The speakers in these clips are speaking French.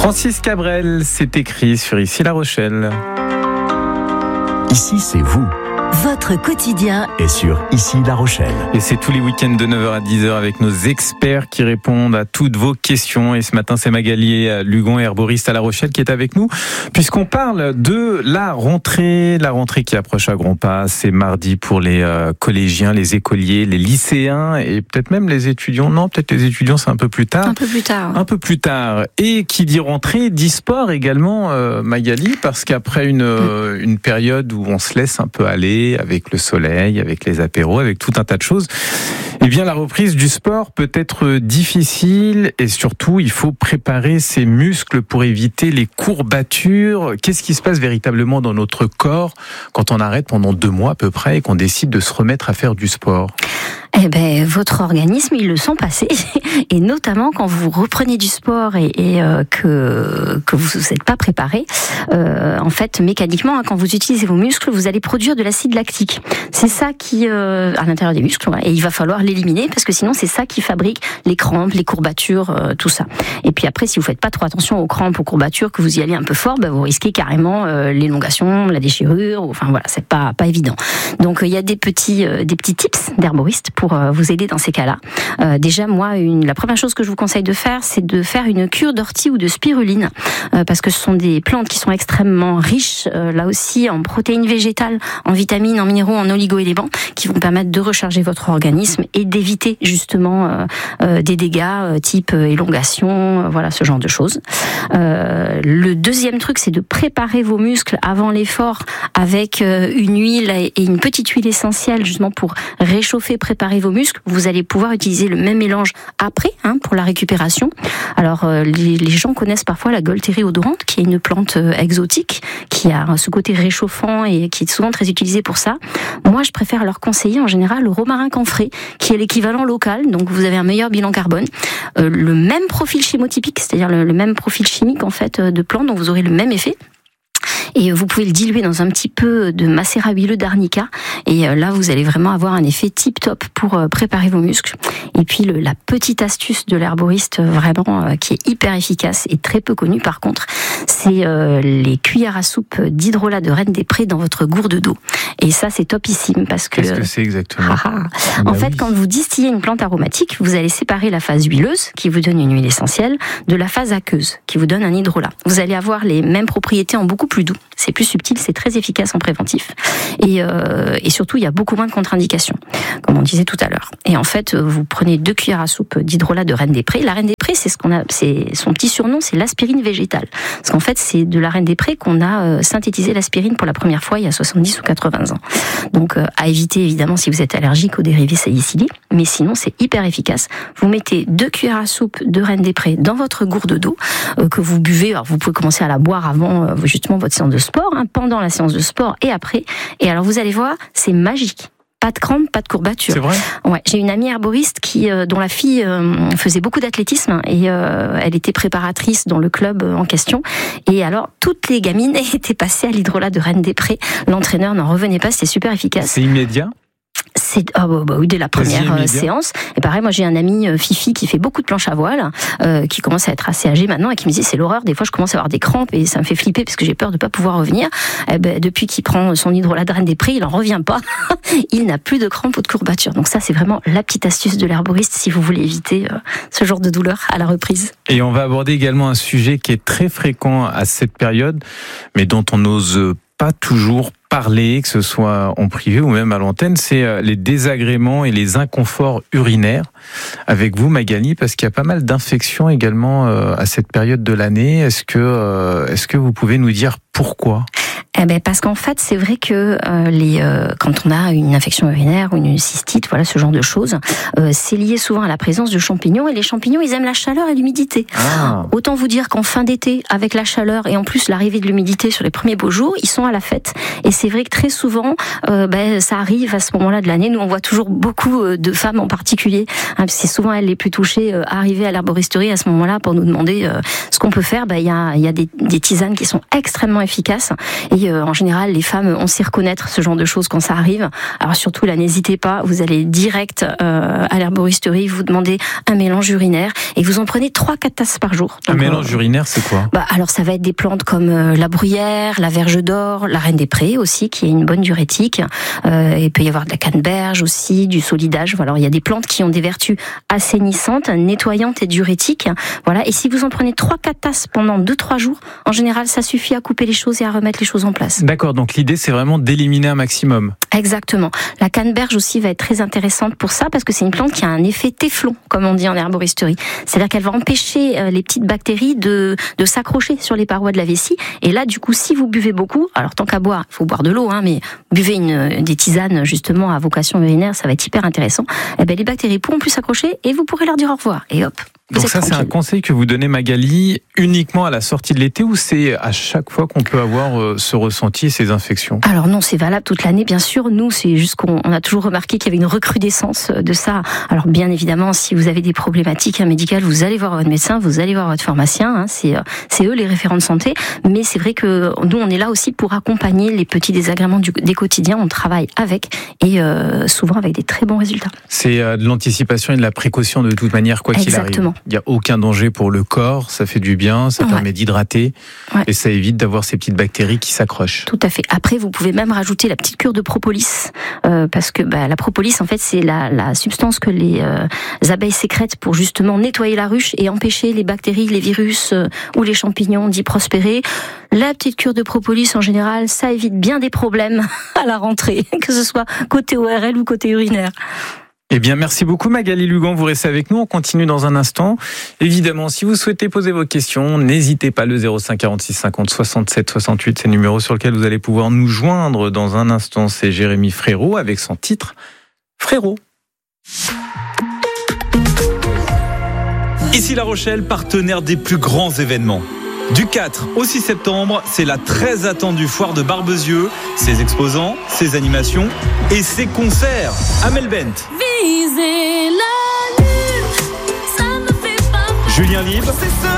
Francis Cabrel, c'est écrit sur Ici La Rochelle. Ici, c'est vous. Votre quotidien Et sur Ici La Rochelle. Et c'est tous les week-ends de 9h à 10h avec nos experts qui répondent à toutes vos questions. Et ce matin, c'est Magali Lugon, herboriste à La Rochelle, qui est avec nous. Puisqu'on parle de la rentrée qui approche à grands pas. C'est mardi pour les collégiens, les écoliers, les lycéens et peut-être même les étudiants. Non, peut-être les étudiants, c'est un peu plus tard. Un peu plus tard. Ouais. Un peu plus tard. Et qui dit rentrée, dit sport également, Magali, parce qu'après une période où on se laisse un peu aller, avec le soleil, avec les apéros, avec tout un tas de choses, eh bien la reprise du sport peut être difficile et surtout il faut préparer ses muscles pour éviter les courbatures. Qu'est-ce qui se passe véritablement dans notre corps quand on arrête pendant 2 mois à peu près et qu'on décide de se remettre à faire du sport ? Eh ben, votre organisme, il le sent passer, et notamment quand vous reprenez du sport et que vous n'êtes pas préparé, en fait, mécaniquement, quand vous utilisez vos muscles, vous allez produire de l'acide lactique. C'est ça qui, à l'intérieur des muscles, et il va falloir l'éliminer parce que sinon, c'est ça qui fabrique les crampes, les courbatures, tout ça. Et puis après, si vous faites pas trop attention aux crampes, aux courbatures, que vous y allez un peu fort, vous risquez carrément l'élongation, la déchirure. Enfin voilà, c'est pas évident. Donc il y a des petits tips d'herboristes pour vous aider dans ces cas-là. Déjà, moi, la première chose que je vous conseille de faire, c'est de faire une cure d'ortie ou de spiruline, parce que ce sont des plantes qui sont extrêmement riches, là aussi, en protéines végétales, en vitamines, en minéraux, en oligo-éléments, qui vont permettre de recharger votre organisme et d'éviter justement des dégâts type élongation, voilà, ce genre de choses. Le deuxième truc, c'est de préparer vos muscles avant l'effort avec une huile et une petite huile essentielle, justement pour réchauffer, préparer vos muscles. Vous allez pouvoir utiliser le même mélange après, pour la récupération. Alors, les gens connaissent parfois la Gualtérie odorante, qui est une plante exotique, qui a ce côté réchauffant et qui est souvent très utilisée pour ça. Moi, je préfère leur conseiller en général le romarin camphré, qui est l'équivalent local, donc vous avez un meilleur bilan carbone. Le même profil chémotypique, c'est-à-dire le même profil chimique en fait de plante, donc vous aurez le même effet. Et vous pouvez le diluer dans un petit peu de macérat huileux d'arnica. Et là, vous allez vraiment avoir un effet tip-top pour préparer vos muscles. Et puis, la petite astuce de l'herboriste, vraiment, qui est hyper efficace et très peu connue, par contre, c'est les cuillères à soupe d'hydrolat de Reine des Prés dans votre gourde d'eau. Et ça, c'est topissime parce que... Qu'est-ce que c'est exactement ? En fait, quand vous distillez une plante aromatique, vous allez séparer la phase huileuse, qui vous donne une huile essentielle, de la phase aqueuse, qui vous donne un hydrolat. Vous allez avoir les mêmes propriétés en beaucoup plus doux. C'est plus subtil, c'est très efficace en préventif. Et surtout, il y a beaucoup moins de contre-indications, comme on disait tout à l'heure. Et en fait, vous prenez 2 cuillères à soupe d'hydrolat de Reine des Prés. La Reine des Prés, c'est son petit surnom, c'est l'aspirine végétale. Parce qu'en fait, c'est de la Reine des Prés qu'on a synthétisé l'aspirine pour la première fois il y a 70 ou 80 ans. Donc, à éviter évidemment si vous êtes allergique aux dérivés salicyliques. Mais sinon, c'est hyper efficace. Vous mettez 2 cuillères à soupe de Reine des Prés dans votre gourde d'eau que vous buvez. Alors, vous pouvez commencer à la boire avant justement votre séance de sport, pendant la séance de sport et après. Et alors vous allez voir, c'est magique. Pas de crampes, pas de courbatures. C'est vrai ? Ouais, j'ai une amie herboriste dont la fille faisait beaucoup d'athlétisme et elle était préparatrice dans le club en question. Et alors, toutes les gamines étaient passées à l'hydrolat de Reine des Prés. L'entraîneur n'en revenait pas, c'était super efficace. C'est immédiat ? Oui, dès la première séance. Et pareil, moi j'ai un ami Fifi qui fait beaucoup de planche à voile, qui commence à être assez âgé maintenant et qui me dit c'est l'horreur. Des fois, je commence à avoir des crampes et ça me fait flipper parce que j'ai peur de pas pouvoir revenir. Depuis qu'il prend son hydrolat de Reine des Prés, il en revient pas. Il n'a plus de crampes ou de courbatures. Donc ça, c'est vraiment la petite astuce de l'herboriste si vous voulez éviter ce genre de douleur à la reprise. Et on va aborder également un sujet qui est très fréquent à cette période, mais dont on n'ose pas toujours parler, que ce soit en privé ou même à l'antenne, c'est les désagréments et les inconforts urinaires. Avec vous, Magali, parce qu'il y a pas mal d'infections également à cette période de l'année. Est-ce que vous pouvez nous dire pourquoi ? Parce qu'en fait, c'est vrai que quand on a une infection urinaire ou une cystite, voilà, ce genre de choses, c'est lié souvent à la présence de champignons. Et les champignons, ils aiment la chaleur et l'humidité. Autant vous dire qu'en fin d'été, avec la chaleur et en plus l'arrivée de l'humidité sur les premiers beaux jours, ils sont à la fête. Et c'est c'est vrai que très souvent, ça arrive à ce moment-là de l'année. Nous, on voit toujours beaucoup de femmes en particulier, c'est souvent elles les plus touchées, arriver à l'herboristerie à ce moment-là pour nous demander ce qu'on peut faire. Il y a des tisanes qui sont extrêmement efficaces et en général, les femmes, on sait reconnaître ce genre de choses quand ça arrive. Alors surtout là, n'hésitez pas, vous allez direct à l'herboristerie, vous demandez un mélange urinaire et vous en prenez 3-4 tasses par jour. Donc, un mélange urinaire, c'est quoi ? Alors ça va être des plantes comme la bruyère, la verge d'or, la reine des prés aussi, qui est une bonne diurétique. Il peut y avoir de la canneberge aussi, du solidage. Voilà, il y a des plantes qui ont des vertus assainissantes, nettoyantes et diurétiques. Voilà, et si vous en prenez 3-4 tasses pendant 2-3 jours, en général, ça suffit à couper les choses et à remettre les choses en place. D'accord, donc l'idée c'est vraiment d'éliminer un maximum. Exactement. La canneberge aussi va être très intéressante pour ça parce que c'est une plante qui a un effet téflon, comme on dit en herboristerie. C'est-à-dire qu'elle va empêcher les petites bactéries de s'accrocher sur les parois de la vessie. Et là, du coup, si vous buvez beaucoup, alors tant qu'à boire, il faut boire de l'eau, mais buvez des tisanes justement à vocation urinaire, ça va être hyper intéressant. Les bactéries pourront plus s'accrocher et vous pourrez leur dire au revoir. Et hop. Donc ça, c'est un conseil que vous donnez, Magali, uniquement à la sortie de l'été ou c'est à chaque fois qu'on peut avoir ce ressenti et ces infections ? Alors non, c'est valable toute l'année, bien sûr. Nous, c'est juste qu'on a toujours remarqué qu'il y avait une recrudescence de ça. Alors bien évidemment, si vous avez des problématiques médicales, vous allez voir votre médecin, vous allez voir votre pharmacien. C'est eux les référents de santé. Mais c'est vrai que nous, on est là aussi pour accompagner les petits désagréments des quotidiens. On travaille avec et souvent avec des très bons résultats. C'est de l'anticipation et de la précaution de toute manière, quoi qu'il arrive. Exactement. Il n'y a aucun danger pour le corps, ça fait du bien, ça permet d'hydrater et ça évite d'avoir ces petites bactéries qui s'accrochent. Tout à fait. Après, vous pouvez même rajouter la petite cure de propolis parce que la propolis, en fait, c'est la substance que les abeilles sécrètent pour justement nettoyer la ruche et empêcher les bactéries, les virus ou les champignons d'y prospérer. La petite cure de propolis, en général, ça évite bien des problèmes à la rentrée, que ce soit côté ORL ou côté urinaire. Eh bien, merci beaucoup Magali Lugan, vous restez avec nous, on continue dans un instant. Évidemment, si vous souhaitez poser vos questions, n'hésitez pas, le 05 46 50 67 68, c'est le numéro sur lequel vous allez pouvoir nous joindre dans un instant. C'est Jérémy Frérot avec son titre Frérot. Ici La Rochelle, partenaire des plus grands événements. Du 4 au 6 septembre, c'est la très attendue foire de Barbezieux, ses exposants, ses animations et ses concerts. Amel Bent, Viser la lune, ça me fait pas. Julien Libre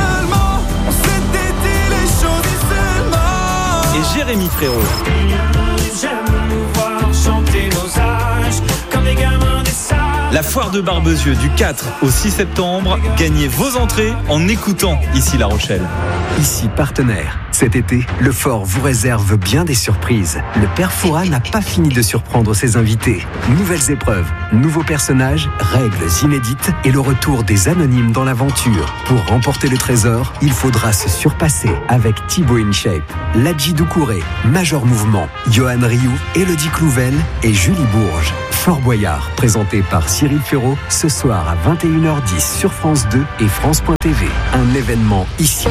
et Jérémy Frérot. J'aime nous voir chanter nos âges comme des gamins des salles. La foire de Barbezieux du 4 au 6 septembre, gagnez vos entrées en écoutant Ici La Rochelle. Ici partenaire. Cet été, le Fort vous réserve bien des surprises. Le Père Fouras n'a pas fini de surprendre ses invités. Nouvelles épreuves, nouveaux personnages, règles inédites et le retour des anonymes dans l'aventure. Pour remporter le trésor, il faudra se surpasser avec Thibaut InShape, Ladji Doucouré, Major Mouvement, Johan Rioux, Élodie Clouvel et Julie Bourges. Fort Boyard, présenté par Cyril Ferraud, ce soir à 21h10 sur France 2 et France.tv. Un événement ici.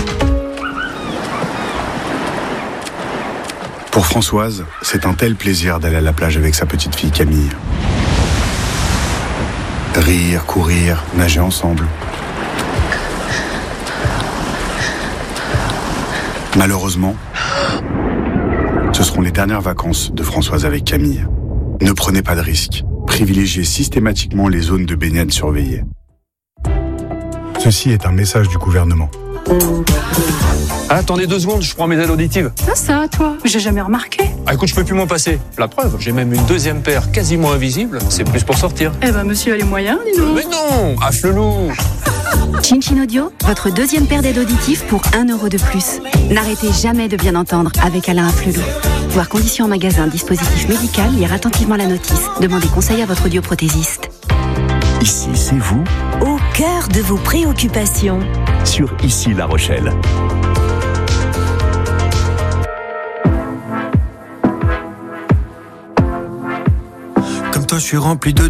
Pour Françoise, c'est un tel plaisir d'aller à la plage avec sa petite fille Camille. Rire, courir, nager ensemble. Malheureusement, ce seront les dernières vacances de Françoise avec Camille. Ne prenez pas de risques. Privilégiez systématiquement les zones de baignade surveillées. Ceci est un message du gouvernement. Attendez 2 secondes, je prends mes aides auditives. Ça, toi, j'ai jamais remarqué. Écoute, je peux plus m'en passer. La preuve, j'ai même une 2e paire quasiment invisible. C'est plus pour sortir. Eh ben, monsieur a les moyens, dis donc. Mais non, afflelou. Chin Audio, votre 2e paire d'aides auditives pour 1 € de plus. N'arrêtez jamais de bien entendre avec Alain Afflelou. Voir conditions en magasin, dispositif médical, lire attentivement la notice. Demandez conseil à votre audioprothésiste. Ici, c'est vous, Au cœur de vos préoccupations. sur Ici La Rochelle. Comme toi, je suis rempli de